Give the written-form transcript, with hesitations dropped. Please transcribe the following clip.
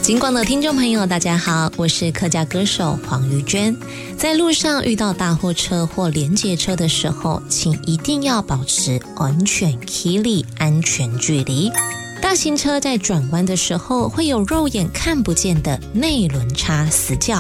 金广的听众朋友大家好，我是客家歌手黄玉娟。在路上遇到大货车或连接车的时候，请一定要保持安全距离，安全距离。大型车在转弯的时候会有肉眼看不见的内轮差死角，